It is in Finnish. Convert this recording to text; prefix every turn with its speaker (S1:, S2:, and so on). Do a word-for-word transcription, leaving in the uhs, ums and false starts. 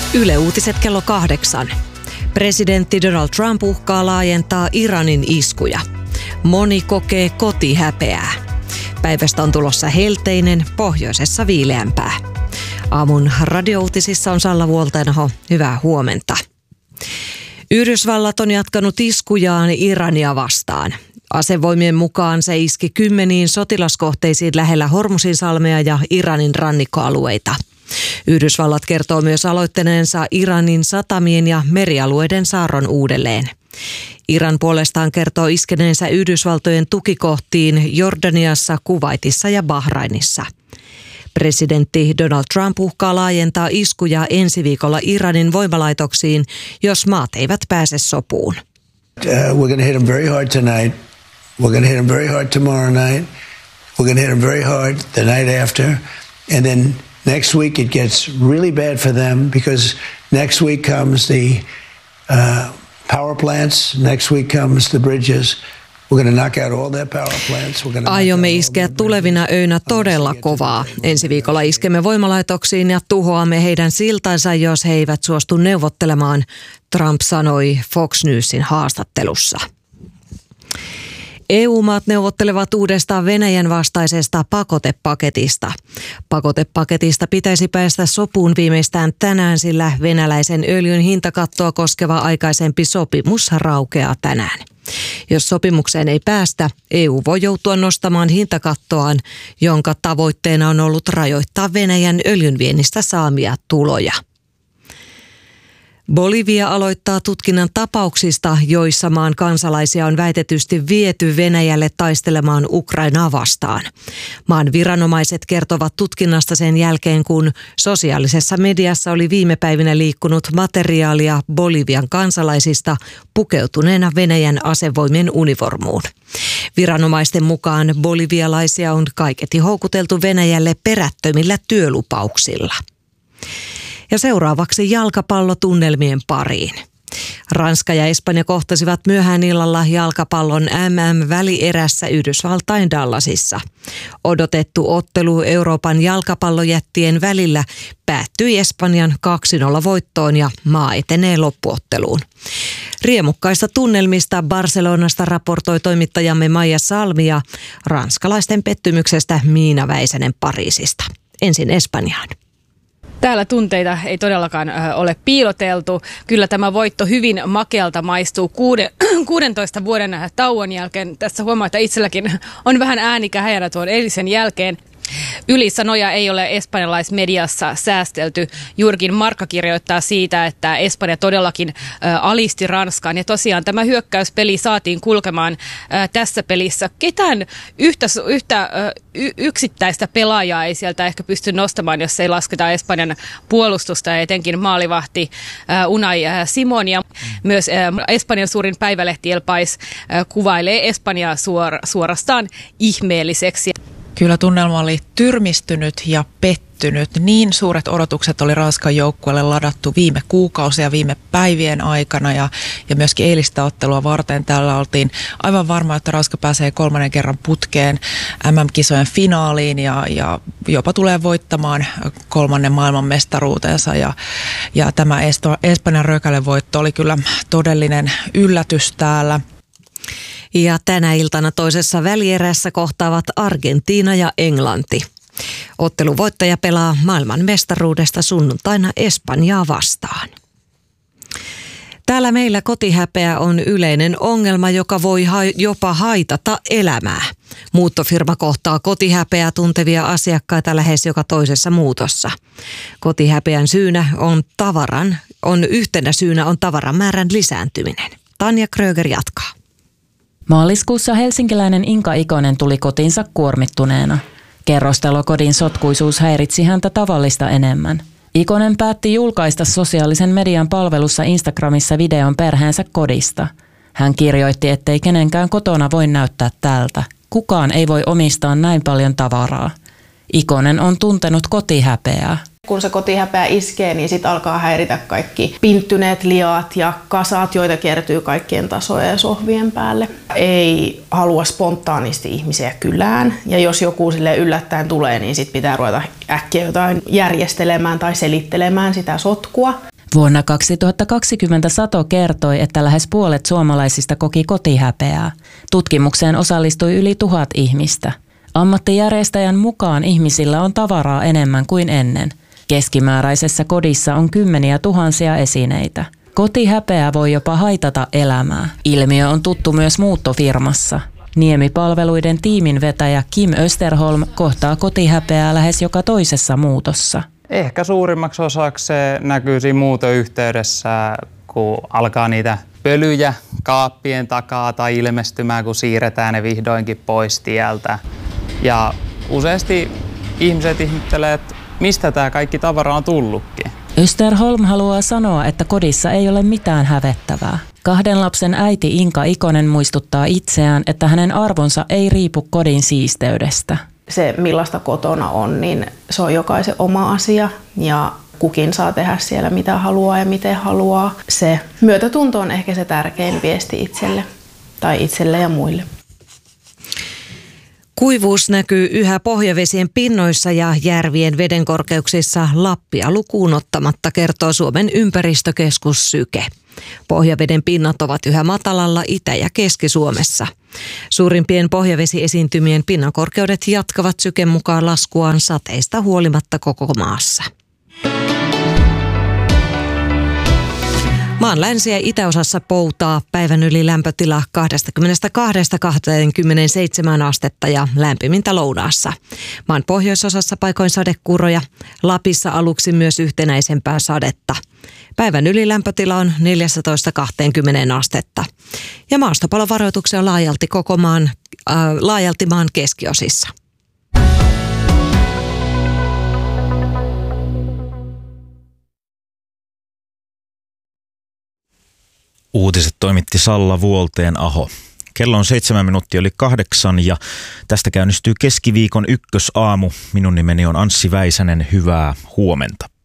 S1: Yle Uutiset kello kahdeksan. Presidentti Donald Trump uhkaa laajentaa Iranin iskuja. Moni kokee kotihäpeää. Päivästä on tulossa helteinen, pohjoisessa viileämpää. Aamun radiouutisissa on Salla Vuoltainaho. Hyvää huomenta. Yhdysvallat on jatkanut iskujaan Irania vastaan. Asevoimien mukaan se iski kymmeniin sotilaskohteisiin lähellä Hormuzinsalmea ja Iranin rannikkoalueita. Yhdysvallat kertoo myös aloittaneensa Iranin satamien ja merialueiden saarron uudelleen. Iran puolestaan kertoo iskeneensä Yhdysvaltojen tukikohtiin Jordaniassa, Kuwaitissa ja Bahrainissa. Presidentti Donald Trump uhkaa laajentaa iskuja ensi viikolla Iranin voimalaitoksiin, jos maat eivät pääse sopuun.
S2: Uh, we're going to hit them very hard tonight. We're going to hit them very hard tomorrow night. We're going to hit them very hard the night after. And then next week it gets really bad for them because next week comes the uh, power plants. Next week comes the bridges. We're going to knock out all their power plants.
S1: Aiomme iskeä tulevina öinä todella kovaa. Ensi viikolla iskemme voimalaitoksiin ja tuhoamme heidän siltansa, jos he eivät suostu neuvottelemaan, Trump sanoi Fox Newsin haastattelussa. E U-maat neuvottelevat uudestaan Venäjän vastaisesta pakotepaketista. Pakotepaketista pitäisi päästä sopuun viimeistään tänään, sillä venäläisen öljyn hintakattoa koskeva aikaisempi sopimus raukeaa tänään. Jos sopimukseen ei päästä, E U voi joutua nostamaan hintakattoaan, jonka tavoitteena on ollut rajoittaa Venäjän öljynviennistä saamia tuloja. Bolivia aloittaa tutkinnan tapauksista, joissa maan kansalaisia on väitetysti viety Venäjälle taistelemaan Ukrainaa vastaan. Maan viranomaiset kertovat tutkinnasta sen jälkeen, kun sosiaalisessa mediassa oli viime päivinä liikkunut materiaalia Bolivian kansalaisista pukeutuneena Venäjän asevoimien univormuun. Viranomaisten mukaan bolivialaisia on kaiketi houkuteltu Venäjälle perättömillä työlupauksilla. Ja seuraavaksi jalkapallotunnelmien pariin. Ranska ja Espanja kohtasivat myöhään illalla jalkapallon M M-välierässä Yhdysvaltain Dallasissa. Odotettu ottelu Euroopan jalkapallojättien välillä päättyi Espanjan kaksi nolla voittoon ja maa etenee loppuotteluun. Riemukkaista tunnelmista Barcelonasta raportoi toimittajamme Maija Salmi ja ranskalaisten pettymyksestä Miina Väisänen Pariisista. Ensin Espanjaan.
S3: Täällä tunteita ei todellakaan ole piiloteltu. Kyllä tämä voitto hyvin makealta maistuu kuuden, kuudentoista vuoden tauon jälkeen. Tässä huomaa, että itselläkin on vähän äänikähäjänä tuon eilisen jälkeen. Ylisanoja ei ole espanjalaismediassa säästelty. Juurikin Marca kirjoittaa siitä, että Espanja todellakin ä, alisti Ranskaan. Ja tosiaan tämä hyökkäyspeli saatiin kulkemaan ä, tässä pelissä. Ketään yhtä, yhtä ä, y, yksittäistä pelaajaa ei sieltä ehkä pysty nostamaan, jos ei lasketa Espanjan puolustusta ja etenkin maalivahti ä, Unai ä, Simon. Ja myös ä, Espanjan suurin päivälehti El País ä, kuvailee Espanjaa suor, suorastaan ihmeelliseksi.
S4: Kyllä tunnelma oli tyrmistynyt ja pettynyt. Niin suuret odotukset oli Ranskan joukkueelle ladattu viime kuukausia, viime päivien aikana ja, ja myöskin eilistä ottelua varten. Täällä oltiin aivan varma, että Ranska pääsee kolmannen kerran putkeen M M-kisojen finaaliin ja, ja jopa tulee voittamaan kolmannen maailman mestaruutensa. Ja, ja tämä Espanjan rökälevoitto oli kyllä todellinen yllätys täällä.
S1: Ja tänä iltana toisessa välierässä kohtaavat Argentiina ja Englanti. Otteluvoittaja pelaa maailman mestaruudesta sunnuntaina Espanjaa vastaan. Täällä meillä kotihäpeä on yleinen ongelma, joka voi ha- jopa haitata elämää. Muuttofirma kohtaa kotihäpeää tuntevia asiakkaita lähes joka toisessa muutossa. Kotihäpeän syynä on tavaran, on yhtenä syynä on tavaran määrän lisääntyminen. Tanja Kröger jatkaa.
S5: Maaliskuussa helsinkiläinen Inka Ikonen tuli kotiinsa kuormittuneena. Kerrostalokodin sotkuisuus häiritsi häntä tavallista enemmän. Ikonen päätti julkaista sosiaalisen median palvelussa Instagramissa videon perheensä kodista. Hän kirjoitti, ettei kenenkään kotona voi näyttää tältä. Kukaan ei voi omistaa näin paljon tavaraa. Ikonen on tuntenut kotihäpeää.
S6: Kun se kotihäpeä iskee, niin sit alkaa häiritä kaikki pinttyneet liat ja kasat, joita kertyy kaikkien tasojen ja sohvien päälle. Ei halua spontaanisti ihmisiä kylään, ja jos joku sille yllättäen tulee, niin sit pitää ruveta äkkiä jotain järjestelemään tai selittelemään sitä sotkua.
S5: Vuonna kaksituhattakaksikymmentä Sato kertoi, että lähes puolet suomalaisista koki kotihäpeää. Tutkimukseen osallistui yli tuhat ihmistä. Ammattijärjestäjän mukaan ihmisillä on tavaraa enemmän kuin ennen. Keskimääräisessä kodissa on kymmeniä tuhansia esineitä. Kotihäpeä voi jopa haitata elämää. Ilmiö on tuttu myös muuttofirmassa. Niemipalveluiden tiiminvetäjä Kim Österholm kohtaa kotihäpeää lähes joka toisessa muutossa.
S7: Ehkä suurimmaksi osaksi se näkyy siinä muutoyhteydessä, kun alkaa niitä pölyjä kaappien takaa tai ilmestymään, kun siirretään ne vihdoinkin pois tieltä. Ja useasti ihmiset ihmettelee, että mistä tämä kaikki tavara on tullutkin.
S5: Österholm haluaa sanoa, että kodissa ei ole mitään hävettävää. Kahden lapsen äiti Inka Ikonen muistuttaa itseään, että hänen arvonsa ei riipu kodin siisteydestä.
S6: Se, millaista kotona on, niin se on jokaisen oma asia ja kukin saa tehdä siellä mitä haluaa ja miten haluaa. Se myötätunto on ehkä se tärkein viesti itselle tai itselle ja muille.
S1: Kuivuus näkyy yhä pohjavesien pinnoissa ja järvien vedenkorkeuksissa Lappia lukuun ottamatta, kertoo Suomen ympäristökeskus Syke. Pohjaveden pinnat ovat yhä matalalla Itä- ja Keski-Suomessa. Suurimpien pohjavesiesiintymien pinnankorkeudet jatkavat Syken mukaan laskuaan sateista huolimatta koko maassa. Maan länsi- ja itäosassa poutaa, päivän yli lämpötila kaksikymmentäkaksi kaksikymmentäseitsemän astetta ja lämpimintä lounaassa. Maan pohjoisosassa paikoin sadekuuroja, Lapissa aluksi myös yhtenäisempää sadetta. Päivän yli lämpötila on neljätoista kaksikymmentä astetta. Ja maastopalovaroituksia laajalti koko maan, äh, laajalti maan keskiosissa.
S8: Uutiset toimitti Salla Vuolteen-aho. Kello on seitsemän minuuttia yli kahdeksan ja tästä käynnistyy keskiviikon ykkösaamu. Minun nimeni on Anssi Väisänen. Hyvää huomenta.